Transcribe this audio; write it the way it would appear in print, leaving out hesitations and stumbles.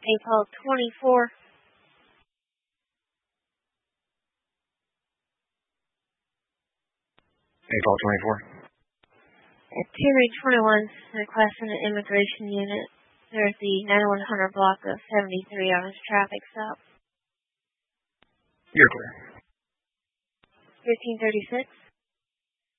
April 24. April 24. At Tierney 21's requesting an immigration unit. There's the 9100 block of 73 on his traffic stop. You're clear. 1536.